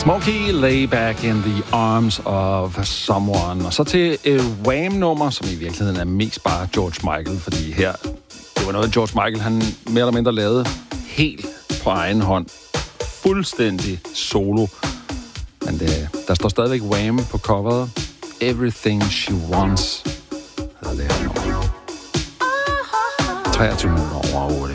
Smokey, lay back in the arms of someone. Og så til et Wham-nummer, som i virkeligheden er mest bare George Michael, fordi her, det var noget, George Michael, han mere eller mindre lavede helt på egen hånd. Fuldstændig solo. Men der står stadigvæk Wham på coveret. Everything She Wants hedder det her nummer. 23 minutter over 8.